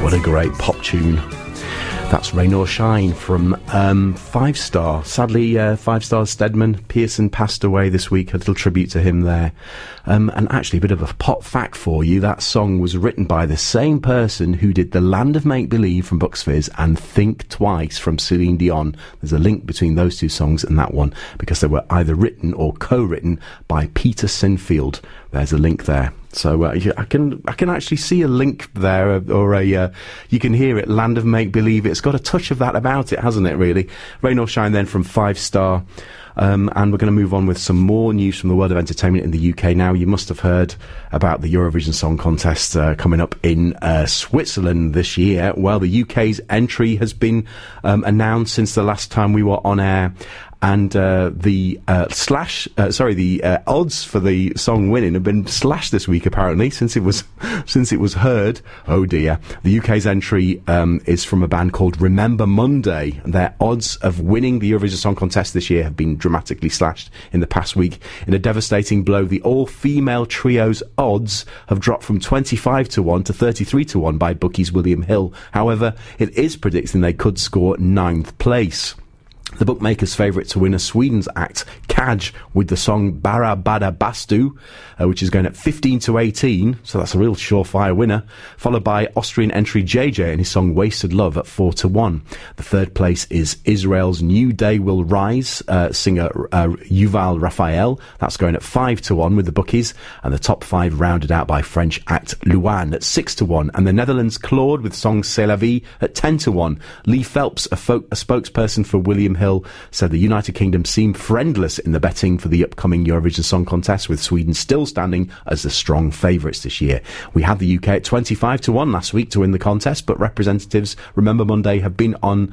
What a great pop tune. That's Rain or Shine from Five Star. Sadly, Five Star's Stedman Pearson passed away this week. A little tribute to him there. And actually, a bit of a pop fact for you. That song was written by the same person who did The Land of Make Believe from Bucks Fizz and Think Twice from Celine Dion. There's a link between those two songs and that one because they were either written or co-written by Peter Sinfield. There's a link there. So I can actually see a link there, or you can hear it. Land of Make Believe. It's got a touch of that about it, hasn't it? Really. Rain or Shine then from Five Star. And we're going to move on with some more news from the world of entertainment in the UK now. You must have heard about the Eurovision Song Contest coming up in Switzerland this year. Well, the UK's entry has been announced since the last time we were on air. And the odds for the song winning have been slashed this week, apparently, since it was heard. Oh dear! The UK's entry is from a band called Remember Monday. Their odds of winning the Eurovision Song Contest this year have been dramatically slashed in the past week. In a devastating blow, the all-female trio's odds have dropped from 25 to 1 to 33 to 1 by bookies William Hill. However, it is predicting they could score 9th place. The bookmakers' favourite to win are Sweden's act, Kaj, with the song Bara Bada Bastu, which is going at 15 to 18, so that's a real surefire winner, followed by Austrian entry JJ and his song Wasted Love at 4 to 1. The third place is Israel's New Day Will Rise, singer Yuval Raphael, that's going at 5 to 1 with the bookies, and the top 5 rounded out by French act Luan at 6 to 1, and the Netherlands' Claude with song C'est la vie at 10 to 1. Lee Phelps, a spokesperson for William Hill, said the United Kingdom seemed friendless in the betting for the upcoming Eurovision Song Contest, with Sweden still standing as the strong favourites this year. We had the UK at 25 to 1 last week to win the contest, but representatives Remember Monday have been on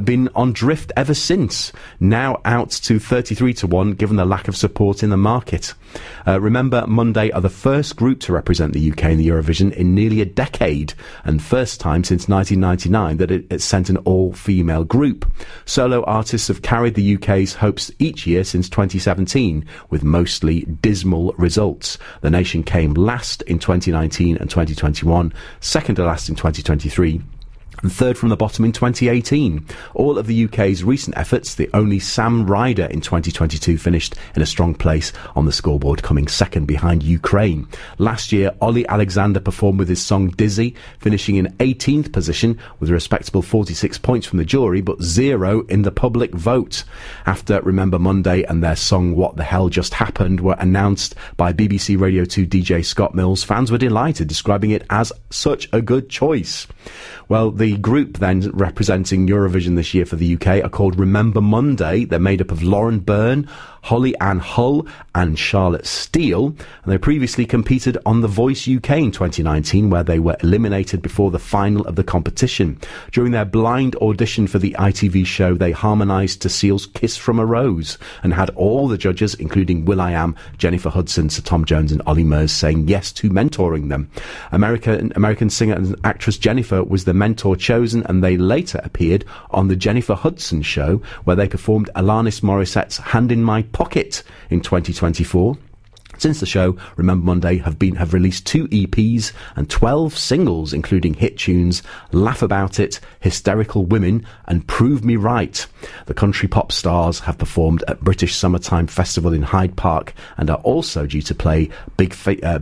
drift ever since, now out to 33 to 1 given the lack of support in the market. Remember Monday are the first group to represent the UK in the Eurovision in nearly a decade, and first time since 1999 that it sent an all-female group. Solo artists have carried the UK's hopes each year since 2017, with mostly dismal results. The nation came last in 2019 and 2021, second to last in 2023, and third from the bottom in 2018. All of the UK's recent efforts, the only Sam Ryder in 2022 finished in a strong place on the scoreboard, coming second behind Ukraine. Last year, Ollie Alexander performed with his song Dizzy, finishing in 18th position with a respectable 46 points from the jury, but 0 in the public vote. After Remember Monday and their song What the Hell Just Happened were announced by BBC Radio 2 DJ Scott Mills, fans were delighted, describing it as such a good choice. Well, the group then representing Eurovision this year for the UK are called Remember Monday. They're made up of Lauren Byrne, Holly Ann Hull and Charlotte Steele, and they previously competed on The Voice UK in 2019, where they were eliminated before the final of the competition. During their blind audition for the ITV show, they harmonised to Seal's Kiss from a Rose and had all the judges, including will.i.am, Jennifer Hudson, Sir Tom Jones and Ollie Murs, saying yes to mentoring them. American singer and actress Jennifer was the mentor chosen, and they later appeared on the Jennifer Hudson show, where they performed Alanis Morissette's Hand in My Pocket in 2024. Since the show, Remember Monday have released 2 EPs and 12 singles, including hit tunes Laugh About It, Hysterical Women and Prove Me Right. The country pop stars have performed at British Summertime Festival in Hyde Park and are also due to play Big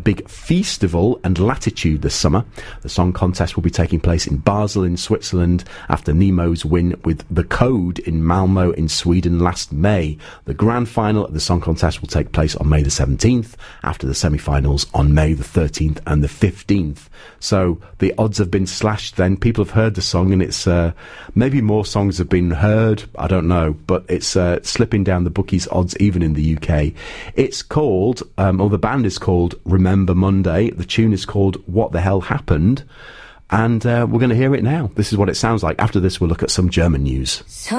Festival and Latitude this summer. The song contest will be taking place in Basel in Switzerland after Nemo's win with The Code in Malmö in Sweden last May. The grand final of the song contest will take place on May the 17th, after the semi-finals on May the 13th and the 15th. So the odds have been slashed then. People have heard the song, and it's maybe more songs have been heard, I don't know, but it's slipping down the bookies' odds even in the UK. It's called, or the band is called Remember Monday. The tune is called What the Hell Happened, and we're going to hear it now. This is what it sounds like. After this, we'll look at some German news.